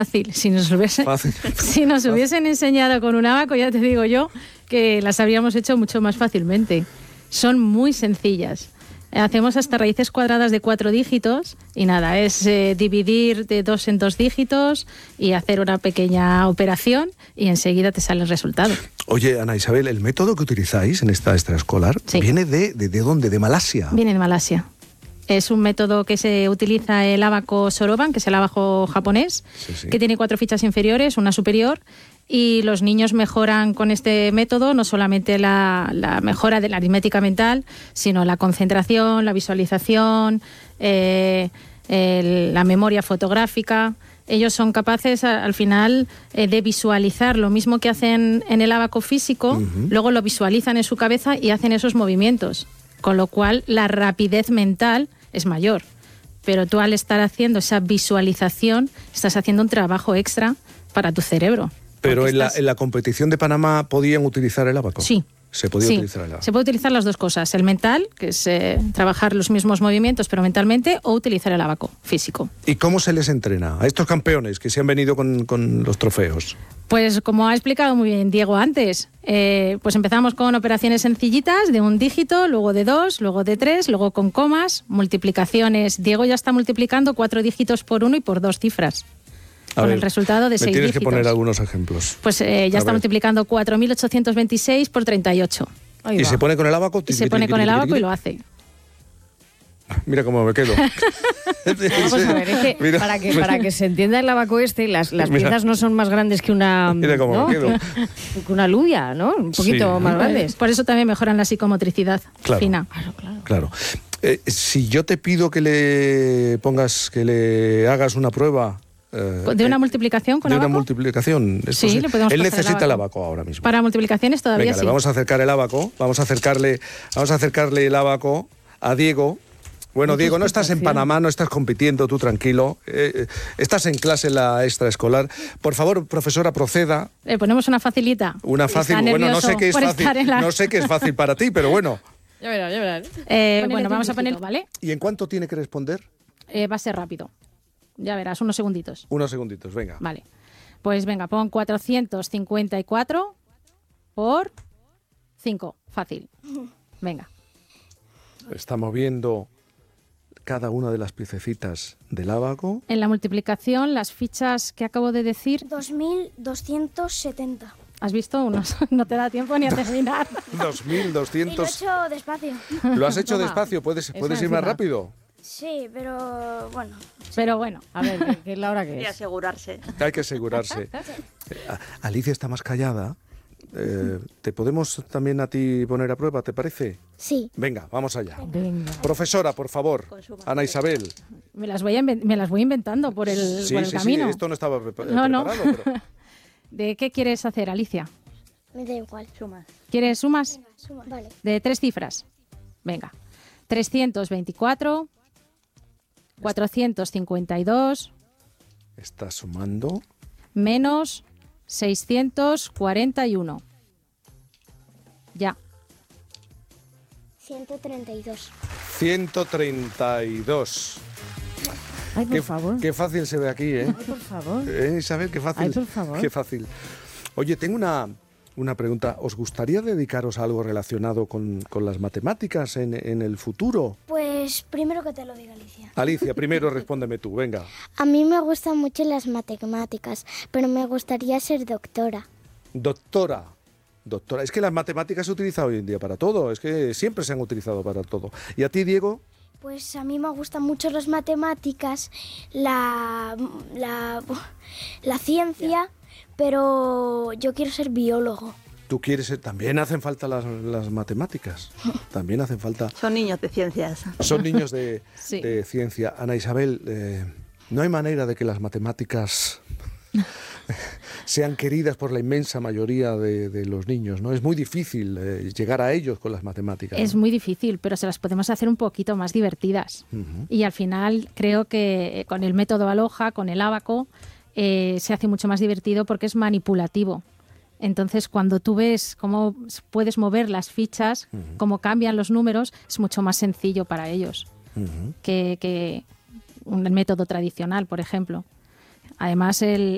Fácil. Si nos hubiesen enseñado con un abaco, ya te digo yo que las habríamos hecho mucho más fácilmente. Son muy sencillas. Hacemos hasta raíces cuadradas de 4 dígitos y nada, es dividir de 2 en 2 dígitos y hacer una pequeña operación y enseguida te sale el resultado. Oye, Ana Isabel, ¿el método que utilizáis en esta extraescolar viene de dónde? ¿De Malasia? Viene de Malasia. Es un método que se utiliza el ábaco Soroban, que es el ábaco japonés, que tiene 4 fichas inferiores, una superior. Y los niños mejoran con este método no solamente la mejora de la aritmética mental, sino la concentración, la visualización, la memoria fotográfica. Ellos son capaces al final de visualizar lo mismo que hacen en el ábaco físico, luego lo visualizan en su cabeza y hacen esos movimientos, con lo cual la rapidez mental es mayor. Pero tú al estar haciendo esa visualización estás haciendo un trabajo extra para tu cerebro. Pero en la competición de Panamá podían utilizar el ábaco. Sí. Se podía utilizar el ábaco. Se puede utilizar las dos cosas, el mental, que es trabajar los mismos movimientos pero mentalmente, o utilizar el ábaco físico. ¿Y cómo se les entrena a estos campeones que se han venido con los trofeos? Pues como ha explicado muy bien Diego antes, pues empezamos con operaciones sencillitas de 1 dígito, luego de 2, luego de 3, luego con comas, multiplicaciones. Diego ya está multiplicando 4 dígitos por 1 y por 2 cifras. Con el resultado de 6 dígitos. Tienes que poner algunos ejemplos. Pues ya está multiplicando 4.826 por 38. ¿Y se pone con el ábaco? Y se pone con el ábaco y lo hace. Mira cómo me quedo. Vamos a ver, es que para que se entienda el ábaco las piezas no son más grandes que una... Mira cómo me quedo. Que una alubia, ¿no? Un poquito más grandes. Por eso también mejoran la psicomotricidad fina. Claro. Si yo te pido que le hagas una prueba... ¿De una multiplicación con abaco? De una multiplicación. Sí, le podemos Él necesita el ábaco ahora mismo. Para multiplicaciones todavía Venga, sí. Le vamos a acercar el ábaco, vamos a acercarle el ábaco a Diego. Bueno, Diego, no estás en Panamá, no estás compitiendo, tú tranquilo. Estás en clase en la extraescolar. Por favor, profesora, proceda. Le ponemos una facilita. Una fácil, bueno, no sé qué es fácil. No sé qué es fácil para ti, pero bueno. Ya verás. Bueno, vamos a poner, ¿vale? ¿Y en cuánto tiene que responder? Va a ser rápido. Ya verás, unos segunditos. Unos segunditos, venga. Vale. Pues venga, pon 454 por 5. Fácil. Venga. Está moviendo cada una de las piececitas del ábaco. En la multiplicación, las fichas que acabo de decir... 2.270. ¿Has visto? No te da tiempo ni a terminar. 2.200... Y lo he hecho despacio. ¿Lo has hecho despacio? ¿Puedes ir más rápido? Sí, pero bueno. Pero bueno, a ver, ¿qué es la hora que es? Y asegurarse. Hay que asegurarse. Alicia está más callada. ¿Te podemos también a ti poner a prueba, te parece? Sí. Venga, vamos allá. Venga. Profesora, por favor. Ana Isabel. Me las voy inventando por el camino. Sí, esto no estaba preparado. No. Pero... ¿De qué quieres hacer, Alicia? Me da igual. Sumas. ¿Quieres sumas? Venga, suma. Vale. De 3 cifras. Venga. 324, 452... Está sumando. Menos 641. Ya. 132. 132. Ay, por favor. Qué fácil se ve aquí, ¿eh? Ay, por favor. Isabel, qué fácil. Ay, por favor. Qué fácil. Oye, tengo una pregunta. ¿Os gustaría dedicaros a algo relacionado con las matemáticas en el futuro? Pues primero que te lo diga Alicia. Alicia, primero respóndeme tú, venga. A mí me gustan mucho las matemáticas, pero me gustaría ser doctora. Doctora. Es que las matemáticas se utilizan hoy en día para todo. Es que siempre se han utilizado para todo. ¿Y a ti, Diego? Pues a mí me gustan mucho las matemáticas, la ciencia, pero yo quiero ser biólogo. ¿Tú quieres ser? También hacen falta las matemáticas. También hacen falta. Son niños de ciencias. Son niños de ciencia. Ana Isabel, no hay manera de que las matemáticas sean queridas por la inmensa mayoría de los niños, ¿no? Es muy difícil llegar a ellos con las matemáticas. Es muy difícil, pero se las podemos hacer un poquito más divertidas. Y al final creo que con el método Aloha, con el ábaco, se hace mucho más divertido porque es manipulativo. Entonces, cuando tú ves cómo puedes mover las fichas, cómo cambian los números, es mucho más sencillo para ellos que un método tradicional, por ejemplo. Además, el